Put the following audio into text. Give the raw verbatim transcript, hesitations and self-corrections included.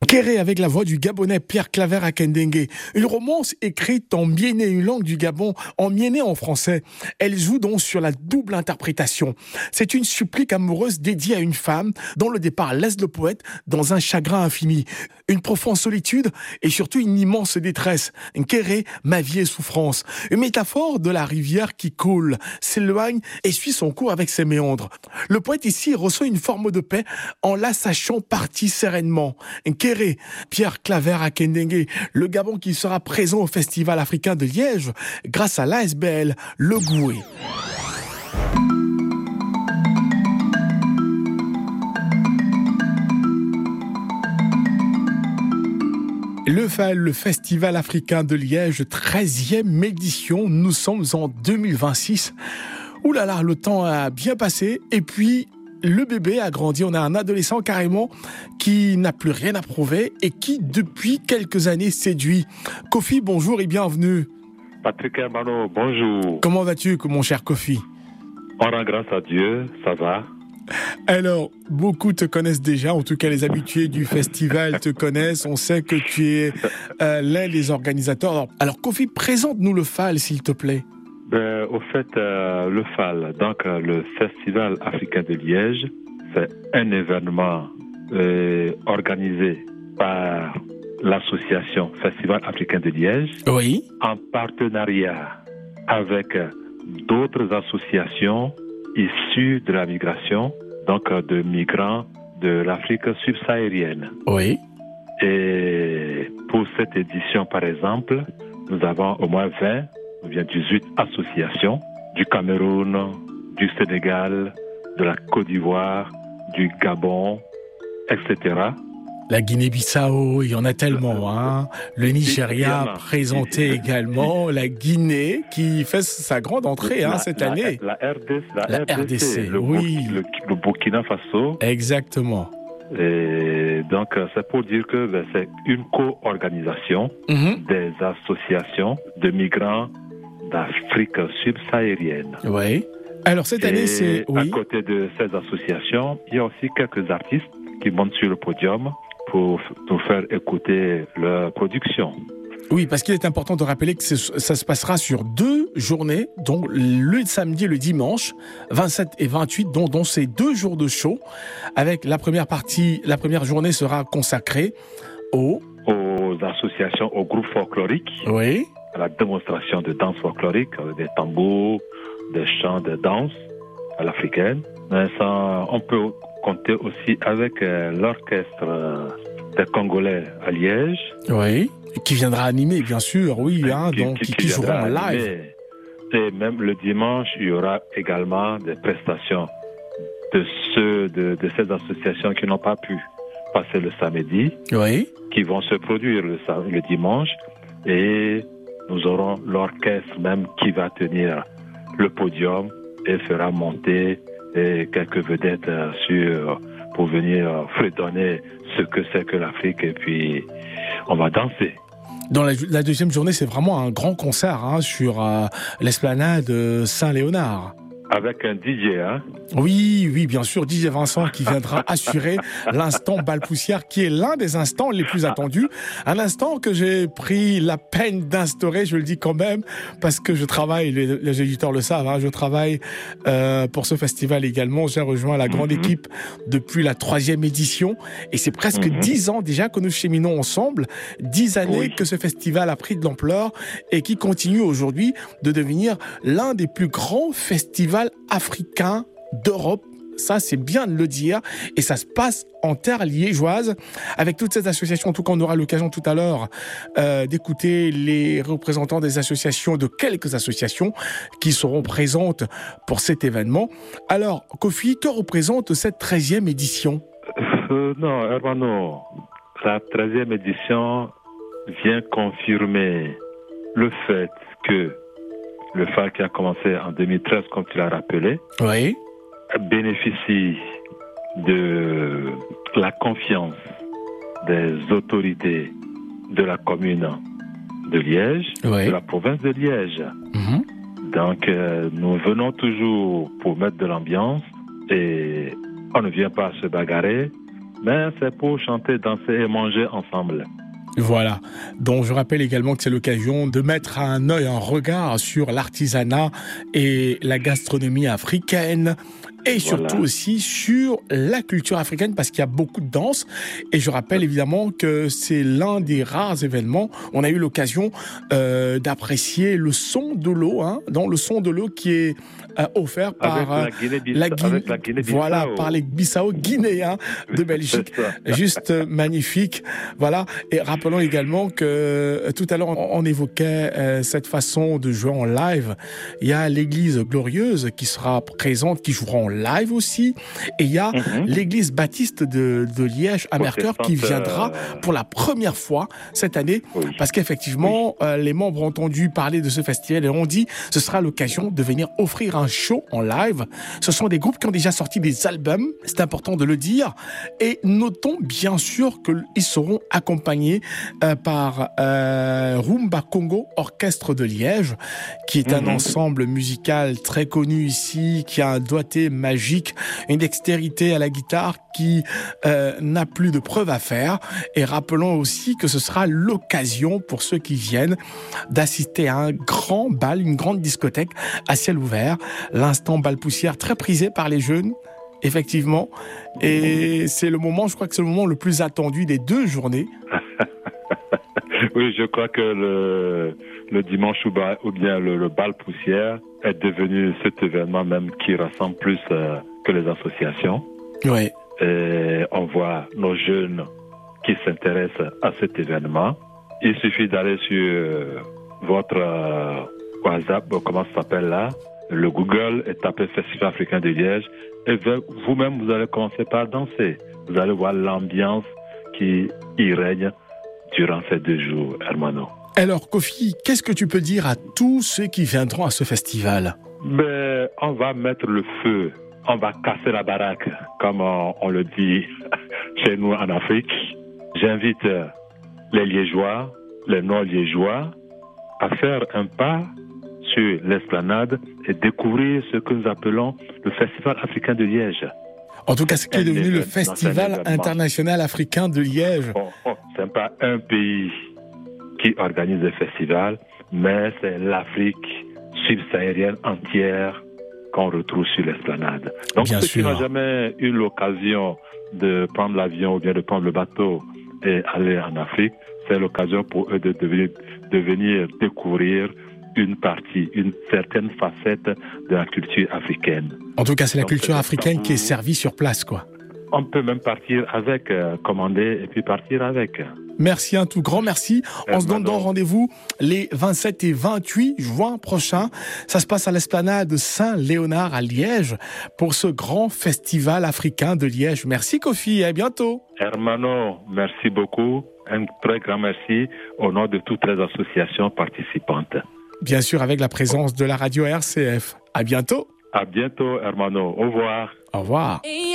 Kéré avec la voix du Gabonais Pierre Claver Akendengue. Une romance écrite en miéné, une langue du Gabon, en miéné en français. Elle joue donc sur la double interprétation. C'est une supplique amoureuse dédiée à une femme dont le départ laisse le poète dans un chagrin infini, une profonde solitude et surtout une immense détresse. Kéré, ma vie est souffrance. Une métaphore de la rivière qui coule, s'éloigne et suit son cours avec ses méandres. Le poète ici reçoit une forme de paix en la sachant partie sereinement. Kéré, Pierre Claver Akendengue, le Gabon qui sera présent au Festival africain de Liège grâce à l'A S B L Le Goué. Le F A L, le Festival africain de Liège, treizième édition, nous sommes en deux mille vingt-six. Ouh là là, le temps a bien passé et puis le bébé a grandi. On a un adolescent carrément qui n'a plus rien à prouver et qui, depuis quelques années, séduit. Kofi, bonjour et bienvenue. Patrick Hermano, bonjour. Comment vas-tu, mon cher Kofi? On rend grâce à Dieu, ça va. Alors, beaucoup te connaissent déjà, en tout cas les habitués du festival te connaissent. On sait que tu es euh, l'un des organisateurs. Alors, alors Kofi, présente-nous le F A L, s'il te plaît. Ben, au fait, euh, le F A L, donc euh, le Festival africain de Liège, c'est un événement euh, organisé par l'association Festival africain de Liège, oui, en partenariat avec d'autres associations issues de la migration, donc euh, de migrants de l'Afrique subsaharienne. Oui. Et pour cette édition, par exemple, nous avons au moins vingt ou bien dix-huit associations du Cameroun, du Sénégal, de la Côte d'Ivoire, du Gabon, et cetera. La Guinée-Bissau, il y en a tellement, hein. Le Nigeria présenté également, la Guinée qui fait sa grande entrée hein, la, cette la, année. La R D C, la, la R D C, R D C, le, oui. le, le Burkina Faso. Exactement. Et donc, c'est pour dire que ben, c'est une co-organisation mm-hmm. des associations de migrants d'Afrique subsaharienne. Oui. Alors cette année, et c'est... Oui. À côté de ces associations, il y a aussi quelques artistes qui montent sur le podium pour nous faire écouter leur production. Oui, parce qu'il est important de rappeler que ça se passera sur deux journées, donc le samedi et le dimanche, vingt-sept et vingt-huit, dont, dont ces deux jours de show, avec la première partie, la première journée sera consacrée aux... aux associations, aux groupes folkloriques. Oui. À la démonstration de danse folklorique, des tambours, des chants de danse à l'africaine. Mais ça, on peut compter aussi avec euh, l'orchestre euh, des Congolais à Liège. Oui, qui viendra animer, bien sûr, oui, hein, qui, donc qui, qui, qui jouera en live. Et même le dimanche, il y aura également des prestations de ceux de, de ces associations qui n'ont pas pu passer le samedi, oui, qui vont se produire le, le dimanche, et nous aurons l'orchestre même qui va tenir le podium et fera monter et quelques vedettes euh, sur, pour venir euh, fredonner ce que c'est que l'Afrique, et puis on va danser. Dans la, la deuxième journée, c'est vraiment un grand concert hein, sur euh, l'esplanade Saint-Léonard. Avec un D J, hein? Oui, oui, bien sûr, D J Vincent qui viendra assurer l'instant balle-poussière qui est l'un des instants les plus attendus. Un instant que j'ai pris la peine d'instaurer, je le dis quand même, parce que je travaille, les, les éditeurs le savent, hein, je travaille euh, pour ce festival également. J'ai rejoint la grande mm-hmm. équipe depuis la troisième édition et c'est presque mm-hmm. dix ans déjà que nous cheminons ensemble, dix années oui. que ce festival a pris de l'ampleur et qui continue aujourd'hui de devenir l'un des plus grands festivals africain d'Europe. Ça, c'est bien de le dire. Et ça se passe en terre liégeoise avec toutes ces associations. En tout cas, on aura l'occasion tout à l'heure euh, d'écouter les représentants des associations, de quelques associations qui seront présentes pour cet événement. Alors, Kofi, que représente cette treizième édition? euh, Non, Hermano, la treizième édition vient confirmer le fait que le F A L qui a commencé en deux mille treize, comme tu l'as rappelé, oui. bénéficie de la confiance des autorités de la commune de Liège, oui. de la province de Liège. Mm-hmm. Donc, euh, nous venons toujours pour mettre de l'ambiance et on ne vient pas se bagarrer, mais c'est pour chanter, danser et manger ensemble. Voilà. Donc, je rappelle également que c'est l'occasion de mettre un œil, un regard sur l'artisanat et la gastronomie africaine. Et surtout voilà. aussi sur la culture africaine, parce qu'il y a beaucoup de danse. Et je rappelle évidemment que c'est l'un des rares événements. On a eu l'occasion euh, d'apprécier le son de l'eau, hein, dans le son de l'eau qui est euh, offert par euh, la Guinée, la Guinée voilà, par les Bissau guinéens de Belgique. Juste euh, magnifique. Voilà. Et rappelons également que euh, tout à l'heure on, on évoquait euh, cette façon de jouer en live. Il y a l'église glorieuse qui sera présente, qui jouera en live aussi, et il y a mm-hmm. l'église baptiste de, de Liège à Mercœur qui viendra pour la première fois cette année, oui. parce qu'effectivement oui. euh, les membres ont entendu parler de ce festival et ont dit ce sera l'occasion de venir offrir un show en live. Ce sont des groupes qui ont déjà sorti des albums, c'est important de le dire, et notons bien sûr qu'ils seront accompagnés euh, par euh, Rumba Congo Orchestre de Liège, qui est mm-hmm. un ensemble musical très connu ici, qui a un doigté magique, une dextérité à la guitare qui euh, n'a plus de preuves à faire. Et rappelons aussi que ce sera l'occasion pour ceux qui viennent d'assister à un grand bal, une grande discothèque à ciel ouvert. L'instant bal poussière très prisé par les jeunes, effectivement. Et c'est le moment, je crois que c'est le moment le plus attendu des deux journées. Oui, je crois que le, le dimanche ou, ba, ou bien le, le bal poussière est devenu cet événement même qui rassemble plus euh, que les associations. Oui. Et on voit nos jeunes qui s'intéressent à cet événement. Il suffit d'aller sur euh, votre euh, WhatsApp, comment ça s'appelle là, le Google, et taper Festival africain de Liège. Et vous-même, vous allez commencer par danser. Vous allez voir l'ambiance qui y règne durant ces deux jours, Hermano. Alors, Kofi, qu'est-ce que tu peux dire à tous ceux qui viendront à ce festival? Ben, on va mettre le feu, on va casser la baraque, comme on, on le dit chez nous en Afrique. J'invite les Liégeois, les non-Liégeois, à faire un pas sur l'esplanade et découvrir ce que nous appelons le Festival africain de Liège. En tout cas, ce qui est devenu le Festival international africain de Liège. Oh, oh, ce n'est pas un pays qui organise le festival, mais c'est l'Afrique subsaharienne entière qu'on retrouve sur l'esplanade. Donc, bien ceux sûr. qui n'ont jamais eu l'occasion de prendre l'avion ou bien de prendre le bateau et aller en Afrique, c'est l'occasion pour eux de, de, de venir découvrir une partie, une certaine facette de la culture africaine. En tout cas, c'est la Donc, culture c'est africaine où... qui est servie sur place, quoi. On peut même partir avec, euh, commander et puis partir avec. Merci, un tout grand merci. On se donne donc rendez-vous les vingt-sept et vingt-huit juin prochains. Ça se passe à l'esplanade Saint-Léonard à Liège pour ce grand festival africain de Liège. Merci Kofi et à bientôt. Hermano, merci beaucoup. Un très grand merci au nom de toutes les associations participantes. Bien sûr, avec la présence de la radio R C F. À bientôt. À bientôt, Hermano. Au revoir. Au revoir.